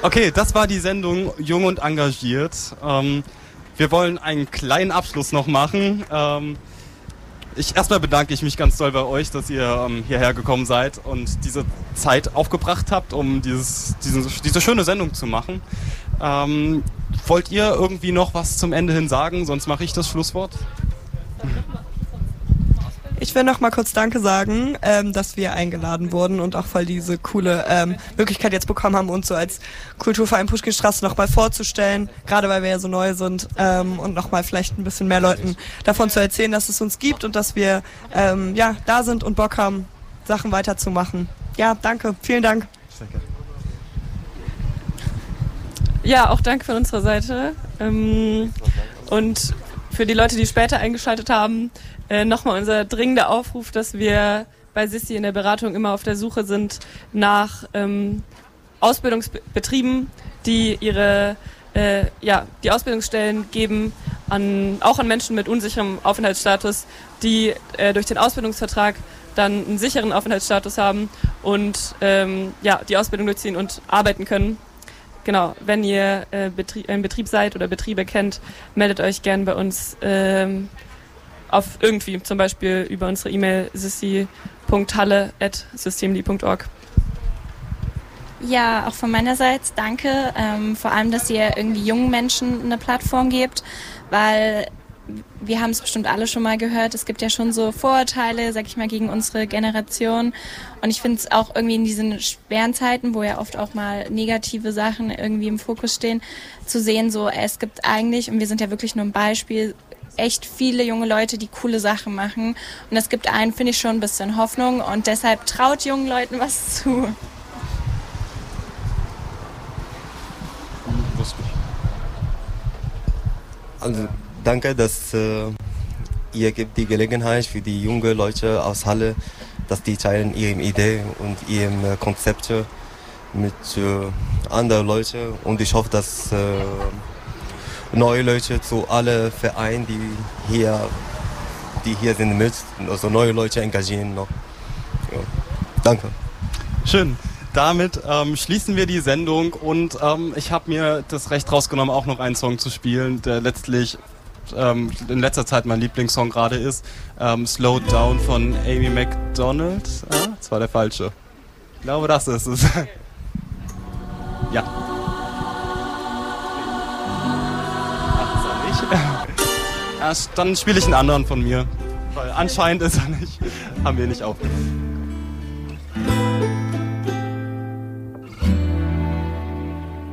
Okay, das war die Sendung Jung und Engagiert. Wir wollen einen kleinen Abschluss noch machen. Erstmal bedanke ich mich ganz doll bei euch, dass ihr hierher gekommen seid und diese Zeit aufgebracht habt, um diese schöne Sendung zu machen. Wollt ihr irgendwie noch was zum Ende hin sagen? Sonst mache ich das Schlusswort. Ich will noch mal kurz Danke sagen, dass wir eingeladen wurden und auch voll diese coole Möglichkeit jetzt bekommen haben, uns so als Kulturverein Puschkinstraße noch mal vorzustellen, gerade weil wir ja so neu sind und noch mal vielleicht ein bisschen mehr Leuten davon zu erzählen, dass es uns gibt und dass wir da sind und Bock haben, Sachen weiterzumachen. Ja, danke, vielen Dank. Ja, auch danke von unserer Seite. Und für die Leute, die später eingeschaltet haben, nochmal unser dringender Aufruf, dass wir bei Sissi in der Beratung immer auf der Suche sind nach Ausbildungsbetrieben, die die Ausbildungsstellen geben, auch an Menschen mit unsicherem Aufenthaltsstatus, die durch den Ausbildungsvertrag dann einen sicheren Aufenthaltsstatus haben und die Ausbildung durchziehen und arbeiten können. Genau, wenn ihr ein Betrieb seid oder Betriebe kennt, meldet euch gern bei uns auf irgendwie, zum Beispiel über unsere E-Mail sissi.halle@systemli.org. Ja, auch von meinerseits danke, vor allem, dass ihr irgendwie jungen Menschen eine Plattform gebt, weil wir haben es bestimmt alle schon mal gehört, es gibt ja schon so Vorurteile, sag ich mal, gegen unsere Generation und ich finde es auch irgendwie in diesen schweren Zeiten, wo ja oft auch mal negative Sachen irgendwie im Fokus stehen, zu sehen, so es gibt eigentlich, und wir sind ja wirklich nur ein Beispiel, echt viele junge Leute, die coole Sachen machen und es gibt einen, finde ich, schon ein bisschen Hoffnung und deshalb traut jungen Leuten was zu. Also danke, dass ihr gibt die Gelegenheit für die jungen Leute aus Halle, dass die teilen ihre Ideen und ihre Konzepte mit anderen Leuten und ich hoffe, dass neue Leute zu alle Vereinen, die hier sind, also neue Leute engagieren noch. Ja. Danke. Schön. Damit schließen wir die Sendung und ich habe mir das Recht rausgenommen, auch noch einen Song zu spielen, der letztlich in letzter Zeit mein Lieblingssong gerade ist. Slow Down von Amy MacDonald. Das war der falsche. Ich glaube, das ist es. Ja. Dann spiele ich einen anderen von mir, weil anscheinend ist er nicht, haben wir nicht aufgenommen.